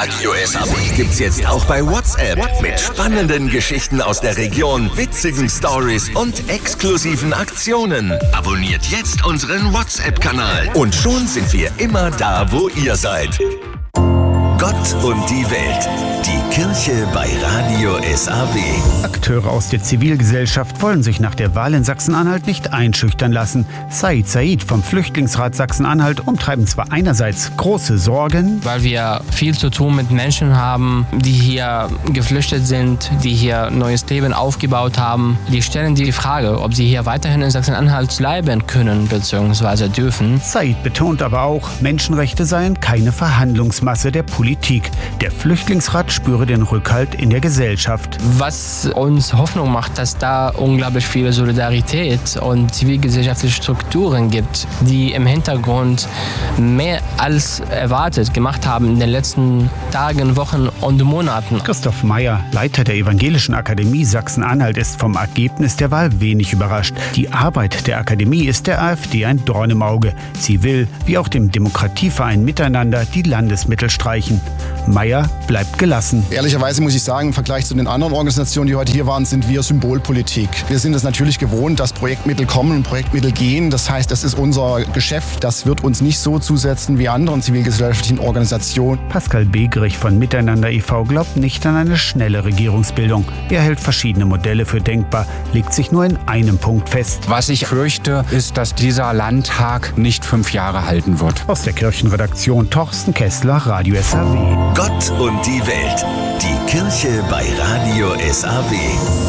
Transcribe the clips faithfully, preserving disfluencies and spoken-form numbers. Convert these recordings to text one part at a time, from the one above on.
Radio S A W gibt's jetzt auch bei WhatsApp. Mit spannenden Geschichten aus der Region, witzigen Stories und exklusiven Aktionen. Abonniert jetzt unseren WhatsApp-Kanal. Und schon sind wir immer da, wo ihr seid. Gott und die Welt. Die Kirche bei Radio S A W. Akteure aus der Zivilgesellschaft wollen sich nach der Wahl in Sachsen-Anhalt nicht einschüchtern lassen. Said Said vom Flüchtlingsrat Sachsen-Anhalt umtreiben zwar einerseits große Sorgen, weil wir viel zu tun mit Menschen haben, die hier geflüchtet sind, die hier neues Leben aufgebaut haben. Die stellen die Frage, ob sie hier weiterhin in Sachsen-Anhalt bleiben können bzw. dürfen. Said betont aber auch, Menschenrechte seien keine Verhandlungsmasse der Politik. Der Flüchtlingsrat spüre den Rückhalt in der Gesellschaft. Was uns Hoffnung macht, dass da unglaublich viel Solidarität und zivilgesellschaftliche Strukturen gibt, die im Hintergrund mehr als erwartet gemacht haben in den letzten Tagen, Wochen und Monaten. Christoph Meyer, Leiter der Evangelischen Akademie Sachsen-Anhalt, ist vom Ergebnis der Wahl wenig überrascht. Die Arbeit der Akademie ist der AfD ein Dorn im Auge. Sie will, wie auch dem Demokratieverein Miteinander, die Landesmittel streichen. Meyer bleibt gelassen. Ehrlicherweise muss ich sagen, im Vergleich zu den anderen Organisationen, die heute hier waren, sind wir Symbolpolitik. Wir sind es natürlich gewohnt, dass Projektmittel kommen und Projektmittel gehen. Das heißt, das ist unser Geschäft. Das wird uns nicht so zusetzen wie anderen zivilgesellschaftlichen Organisationen. Pascal Begrich von Miteinander e V glaubt nicht an eine schnelle Regierungsbildung. Er hält verschiedene Modelle für denkbar, legt sich nur in einem Punkt fest. Was ich fürchte, ist, dass dieser Landtag nicht fünf Jahre halten wird. Aus der Kirchenredaktion Torsten Kessler, Radio S A W. Gott und die Welt. Die Kirche bei Radio S A W.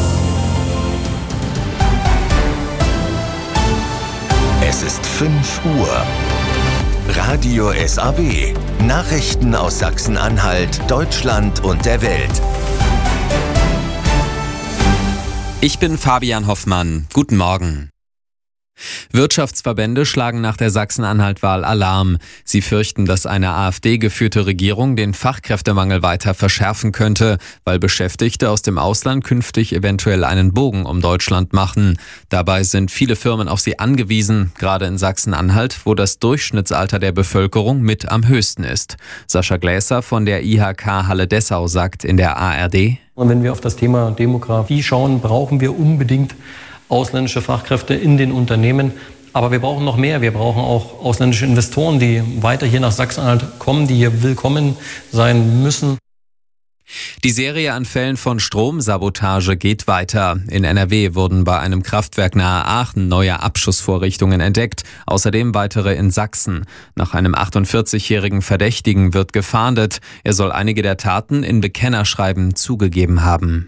Es ist fünf Uhr. Radio S A W. Nachrichten aus Sachsen-Anhalt, Deutschland und der Welt. Ich bin Fabian Hoffmann. Guten Morgen. Wirtschaftsverbände schlagen nach der Sachsen-Anhalt-Wahl Alarm. Sie fürchten, dass eine AfD-geführte Regierung den Fachkräftemangel weiter verschärfen könnte, weil Beschäftigte aus dem Ausland künftig eventuell einen Bogen um Deutschland machen. Dabei sind viele Firmen auf sie angewiesen, gerade in Sachsen-Anhalt, wo das Durchschnittsalter der Bevölkerung mit am höchsten ist. Sascha Gläser von der I H K Halle-Dessau sagt in der A R D: Und wenn wir auf das Thema Demografie schauen, brauchen wir unbedingt ausländische Fachkräfte in den Unternehmen. Aber wir brauchen noch mehr. Wir brauchen auch ausländische Investoren, die weiter hier nach Sachsen-Anhalt kommen, die hier willkommen sein müssen. Die Serie an Fällen von Stromsabotage geht weiter. In N R W wurden bei einem Kraftwerk nahe Aachen neue Abschussvorrichtungen entdeckt, außerdem weitere in Sachsen. Nach einem achtundvierzigjährigen Verdächtigen wird gefahndet. Er soll einige der Taten in Bekennerschreiben zugegeben haben.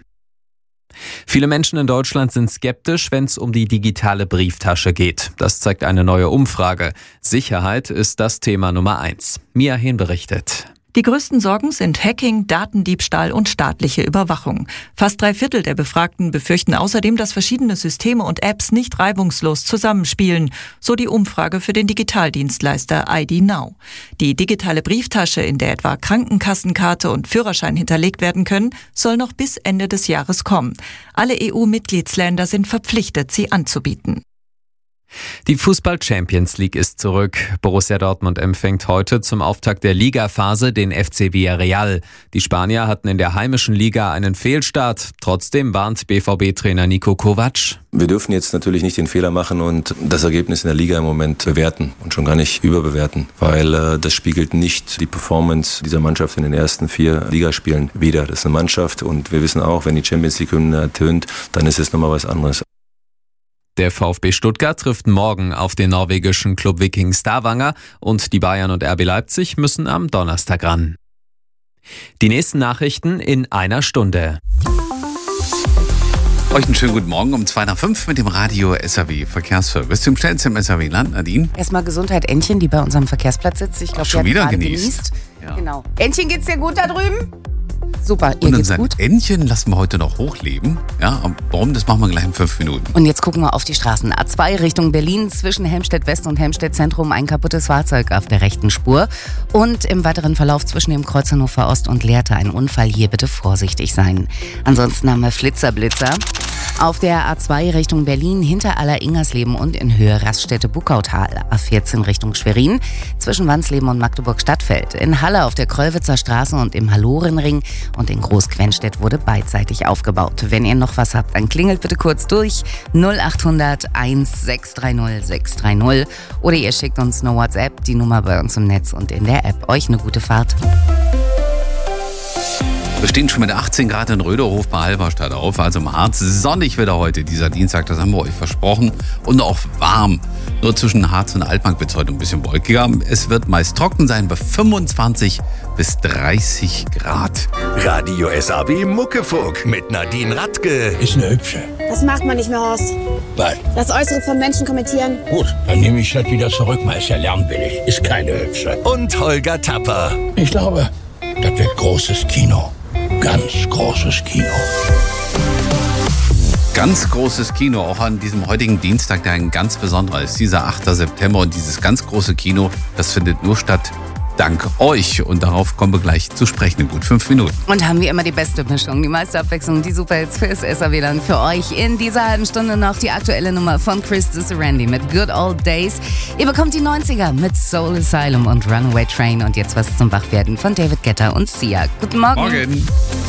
Viele Menschen in Deutschland sind skeptisch, wenn es um die digitale Brieftasche geht. Das zeigt eine neue Umfrage. Sicherheit ist das Thema Nummer eins. Mia Hehn berichtet. Die größten Sorgen sind Hacking, Datendiebstahl und staatliche Überwachung. Fast drei Viertel der Befragten befürchten außerdem, dass verschiedene Systeme und Apps nicht reibungslos zusammenspielen, so die Umfrage für den Digitaldienstleister I D Now. Die digitale Brieftasche, in der etwa Krankenkassenkarte und Führerschein hinterlegt werden können, soll noch bis Ende des Jahres kommen. Alle E U-Mitgliedsländer sind verpflichtet, sie anzubieten. Die Fußball-Champions League ist zurück. Borussia Dortmund empfängt heute zum Auftakt der Ligaphase den F C Villarreal. Die Spanier hatten in der heimischen Liga einen Fehlstart. Trotzdem warnt B V B-Trainer Niko Kovac: Wir dürfen jetzt natürlich nicht den Fehler machen und das Ergebnis in der Liga im Moment bewerten und schon gar nicht überbewerten, weil äh, das spiegelt nicht die Performance dieser Mannschaft in den ersten vier Ligaspielen wider. Das ist eine Mannschaft und wir wissen auch, wenn die Champions League-Hymne ertönt, dann ist es nochmal was anderes. Der VfB Stuttgart trifft morgen auf den norwegischen Club Viking Stavanger und die Bayern und R B Leipzig müssen am Donnerstag ran. Die nächsten Nachrichten in einer Stunde. Euch einen schönen guten Morgen um zwei nach fünf mit dem Radio S A W Verkehrsservice. Zum schnellsten im S A W-Land, Nadine. Erstmal Gesundheit Entchen, die bei unserem Verkehrsplatz sitzt. Ich glaube, schon die wieder hat genießt. genießt. Ja. Genau. Entchen, geht's dir gut da drüben? Super, ihr und geht's unser gut? Entchen lassen wir heute noch hochleben. Ja, und warum? Das machen wir gleich in fünf Minuten. Und jetzt gucken wir auf die Straßen. A zwei Richtung Berlin, zwischen Helmstedt West und Helmstedt Zentrum ein kaputtes Fahrzeug auf der rechten Spur. Und im weiteren Verlauf zwischen dem Kreuz Hannover Ost und Lehrte ein Unfall. Hier bitte vorsichtig sein. Ansonsten haben wir Flitzer, Blitzer. Auf der A zwei Richtung Berlin hinter Aller-Ingersleben und in Höhe Raststätte Buckautal. A vierzehn Richtung Schwerin zwischen Wansleben und Magdeburg-Stadtfeld. In Halle auf der Kröllwitzer Straße und im Hallorenring und in Groß-Quenstedt wurde beidseitig aufgebaut. Wenn ihr noch was habt, dann klingelt bitte kurz durch null acht hundert eins sechs drei null sechs drei null oder ihr schickt uns eine WhatsApp, die Nummer bei uns im Netz und in der App. Euch eine gute Fahrt. Wir stehen schon mit achtzehn Grad in Röderhof bei Halberstadt auf, also im Harz. Sonnig wieder heute, dieser Dienstag, das haben wir euch versprochen. Und auch warm. Nur zwischen Harz und Altmark wird es heute ein bisschen wolkiger. Es wird meist trocken sein bei fünfundzwanzig bis dreißig Grad. Radio S A W Muckefuck mit Nadine Radke. Ist eine hübsche. Das macht man nicht mehr, Horst. Was? Das Äußere von Menschen kommentieren. Gut, dann nehme ich das wieder zurück. Man ist ja lernwillig. Ist keine hübsche. Und Holger Tapper. Ich glaube, das wird großes Kino. Ganz großes Kino. Ganz großes Kino, auch an diesem heutigen Dienstag, der ein ganz besonderer ist. Dieser achter September und dieses ganz große Kino, das findet nur statt dank euch. Und darauf kommen wir gleich zu sprechen in gut fünf Minuten. Und haben wie immer die beste Mischung, die meiste Abwechslung, die Superhits fürs S A W dann für euch. In dieser halben Stunde noch die aktuelle Nummer von Chris Randy mit Good Old Days. Ihr bekommt die neunziger mit Soul Asylum und Runaway Train. Und jetzt was zum Wachwerden von David Guetta und Sia. Guten Morgen. Morgen.